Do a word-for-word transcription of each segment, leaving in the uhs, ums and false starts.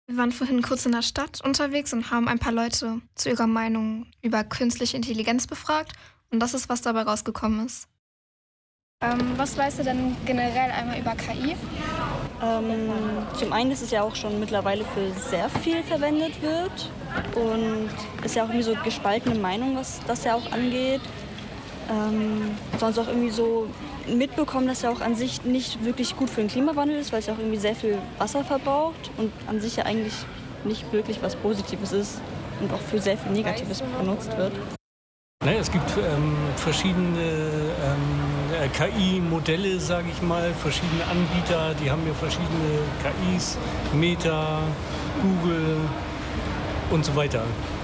Wir waren vorhin kurz in der Stadt unterwegs und haben ein paar Leute zu ihrer Meinung über künstliche Intelligenz befragt. Und das ist, was dabei rausgekommen ist. Ähm, was weißt du denn generell einmal über K I? Ähm, zum einen ist es ja auch schon mittlerweile für sehr viel verwendet wird. Und ist ja auch irgendwie so gespaltene Meinung, was das ja auch angeht. Ähm, sonst auch irgendwie so mitbekommen, dass ja auch an sich nicht wirklich gut für den Klimawandel ist, weil es ja auch irgendwie sehr viel Wasser verbraucht und an sich ja eigentlich nicht wirklich was Positives ist und auch für sehr viel Negatives benutzt wird. Naja, es gibt ähm, verschiedene ähm, K I-Modelle, sage ich mal, verschiedene Anbieter, die haben ja verschiedene K Is, Meta, Google und so weiter.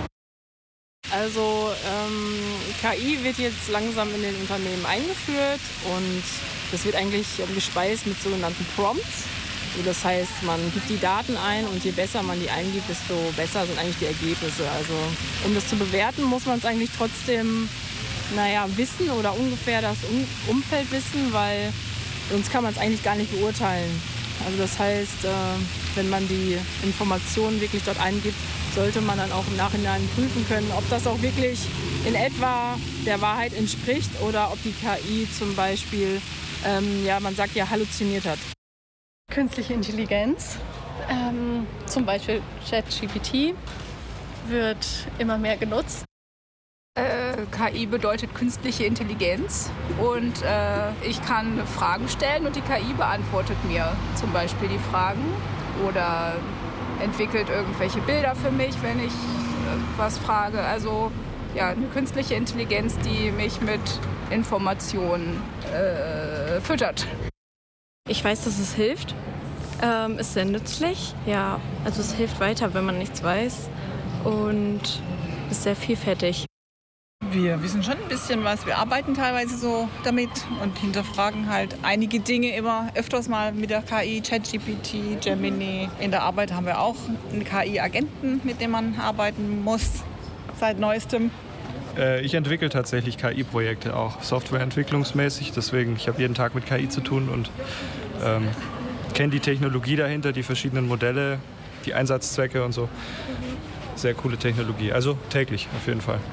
Also ähm, K I wird jetzt langsam in den Unternehmen eingeführt und das wird eigentlich gespeist mit sogenannten Prompts. Also das heißt, man gibt die Daten ein und je besser man die eingibt, desto besser sind eigentlich die Ergebnisse. Also um das zu bewerten, muss man es eigentlich trotzdem naja, wissen oder ungefähr das um Umfeld wissen, weil sonst kann man es eigentlich gar nicht beurteilen. Also das heißt, äh, wenn man die Informationen wirklich dort eingibt, sollte man dann auch im Nachhinein prüfen können, ob das auch wirklich in etwa der Wahrheit entspricht oder ob die K I zum Beispiel, ähm, ja, man sagt ja, halluziniert hat. Künstliche Intelligenz, ähm, zum Beispiel ChatGPT, wird immer mehr genutzt. Äh, K I bedeutet künstliche Intelligenz und äh, ich kann Fragen stellen und die K I beantwortet mir zum Beispiel die Fragen oder entwickelt irgendwelche Bilder für mich, wenn ich äh, was frage. Also ja, eine künstliche Intelligenz, die mich mit Informationen äh, füttert. Ich weiß, dass es hilft. Ähm, ist sehr nützlich. Ja, also es hilft weiter, wenn man nichts weiß und ist sehr vielfältig. Wir wissen schon ein bisschen was. Wir arbeiten teilweise so damit und hinterfragen halt einige Dinge immer öfters mal mit der K I, ChatGPT, Gemini. In der Arbeit haben wir auch einen K I-Agenten, mit dem man arbeiten muss seit neuestem. Ich entwickle tatsächlich K I-Projekte auch, softwareentwicklungsmäßig. Deswegen, ich habe jeden Tag mit K I zu tun und ähm, kenne die Technologie dahinter, die verschiedenen Modelle, die Einsatzzwecke und so. Sehr coole Technologie. Also täglich auf jeden Fall.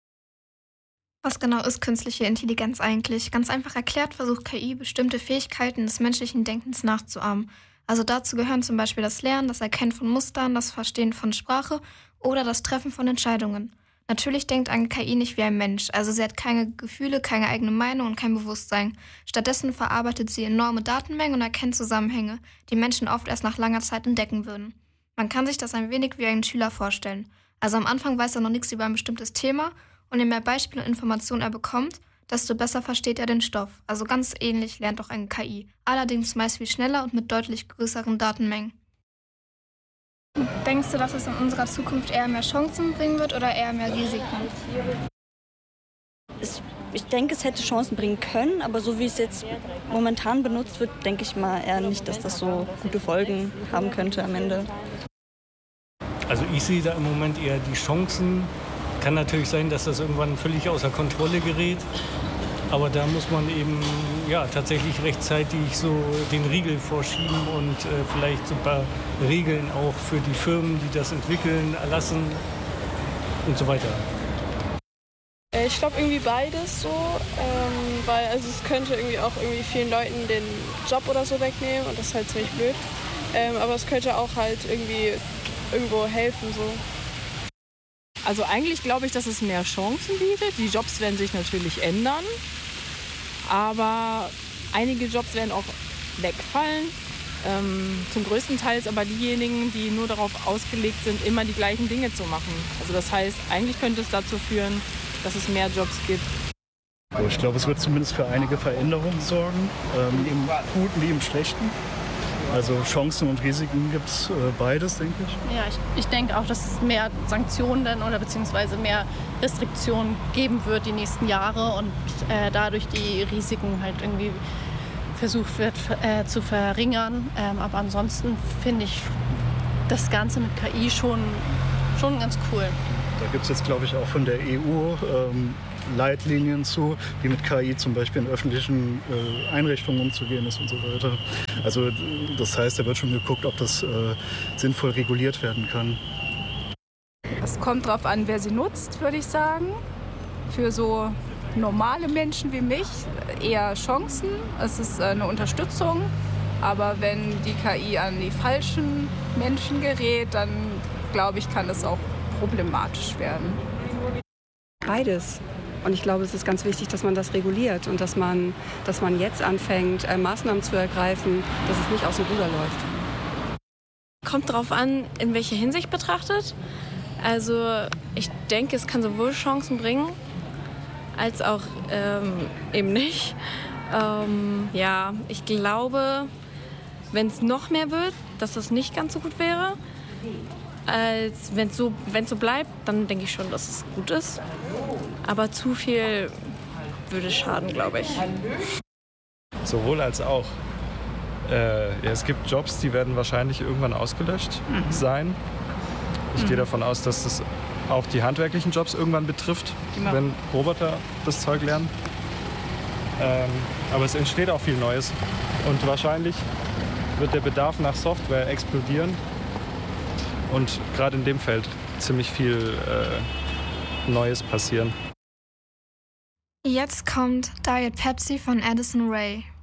Was genau ist künstliche Intelligenz eigentlich? Ganz einfach erklärt versucht K I, bestimmte Fähigkeiten des menschlichen Denkens nachzuahmen. Also dazu gehören zum Beispiel das Lernen, das Erkennen von Mustern, das Verstehen von Sprache oder das Treffen von Entscheidungen. Natürlich denkt eine K I nicht wie ein Mensch, also sie hat keine Gefühle, keine eigene Meinung und kein Bewusstsein. Stattdessen verarbeitet sie enorme Datenmengen und erkennt Zusammenhänge, die Menschen oft erst nach langer Zeit entdecken würden. Man kann sich das ein wenig wie einen Schüler vorstellen. Also am Anfang weiß er noch nichts über ein bestimmtes Thema und je mehr Beispiele und Informationen er bekommt, desto besser versteht er den Stoff. Also ganz ähnlich lernt auch eine K I, allerdings meist viel schneller und mit deutlich größeren Datenmengen. Denkst du, dass es in unserer Zukunft eher mehr Chancen bringen wird oder eher mehr Risiken? Es, ich denke, es hätte Chancen bringen können, aber so wie es jetzt momentan benutzt wird, denke ich mal eher nicht, dass das so gute Folgen haben könnte am Ende. Also ich sehe da im Moment eher die Chancen. Kann natürlich sein, dass das irgendwann völlig außer Kontrolle gerät. Aber da muss man eben ja, tatsächlich rechtzeitig so den Riegel vorschieben und äh, vielleicht so ein paar Regeln auch für die Firmen, die das entwickeln, erlassen und so weiter. Ich glaube irgendwie beides so, ähm, weil also es könnte irgendwie auch irgendwie vielen Leuten den Job oder so wegnehmen und das ist halt ziemlich blöd. Ähm, aber es könnte auch halt irgendwie irgendwo helfen so. Also eigentlich glaube ich, dass es mehr Chancen bietet. Die Jobs werden sich natürlich ändern, aber einige Jobs werden auch wegfallen. Ähm, zum größten Teil aber diejenigen, die nur darauf ausgelegt sind, immer die gleichen Dinge zu machen. Also das heißt, eigentlich könnte es dazu führen, dass es mehr Jobs gibt. Ich glaube, es wird zumindest für einige Veränderungen sorgen, ähm, im Guten wie im Schlechten. Also Chancen und Risiken gibt es äh, beides, denke ich. Ja, ich, ich denke auch, dass es mehr Sanktionen dann oder beziehungsweise mehr Restriktionen geben wird die nächsten Jahre und äh, dadurch die Risiken halt irgendwie versucht wird äh, zu verringern. Ähm, aber ansonsten finde ich das Ganze mit K I schon, schon ganz cool. Da gibt es jetzt, glaube ich, auch von der E U ähm, Leitlinien zu, wie mit K I zum Beispiel in öffentlichen äh, Einrichtungen umzugehen ist und so weiter. Also das heißt, da wird schon geguckt, ob das äh, sinnvoll reguliert werden kann. Es kommt darauf an, wer sie nutzt, würde ich sagen. Für so normale Menschen wie mich eher Chancen. Es ist eine Unterstützung. Aber wenn die K I an die falschen Menschen gerät, dann glaube ich, kann es auch problematisch werden. Beides. Und ich glaube, es ist ganz wichtig, dass man das reguliert und dass man, dass man jetzt anfängt, äh, Maßnahmen zu ergreifen, dass es nicht aus dem Ruder läuft. Kommt darauf an, in welcher Hinsicht betrachtet. Also ich denke, es kann sowohl Chancen bringen, als auch ähm, eben nicht. Ähm, ja, ich glaube, wenn es noch mehr wird, dass das nicht ganz so gut wäre. Als wenn es so, wenn's so bleibt, dann denke ich schon, dass es gut ist. Aber zu viel würde schaden, glaube ich. Sowohl als auch. Äh, ja, es gibt Jobs, die werden wahrscheinlich irgendwann ausgelöscht mhm. sein. Ich mhm. gehe davon aus, dass das auch die handwerklichen Jobs irgendwann betrifft, genau. wenn Roboter das Zeug lernen. Ähm, aber es entsteht auch viel Neues. Und wahrscheinlich wird der Bedarf nach Software explodieren. Und gerade in dem Feld ziemlich viel äh, Neues passieren. Jetzt kommt Diet Pepsi von Addison Rae.